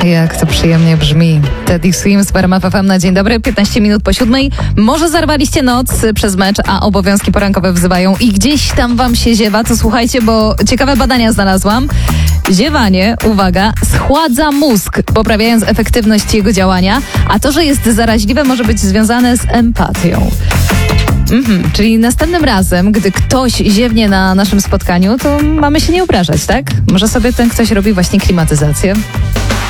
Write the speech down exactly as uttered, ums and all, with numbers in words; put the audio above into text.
Jak to przyjemnie brzmi. Teddy Swims w R M F F M na dzień dobry, piętnaście minut po siódmej. Może zarwaliście noc przez mecz, a obowiązki porankowe wzywają i gdzieś tam wam się ziewa, to słuchajcie, bo ciekawe badania znalazłam. Ziewanie, uwaga, schładza mózg, poprawiając efektywność jego działania, a to, że jest zaraźliwe, może być związane z empatią. Mhm, czyli następnym razem, gdy ktoś ziewnie na naszym spotkaniu, to mamy się nie obrażać, tak? Może sobie ten ktoś robi właśnie klimatyzację?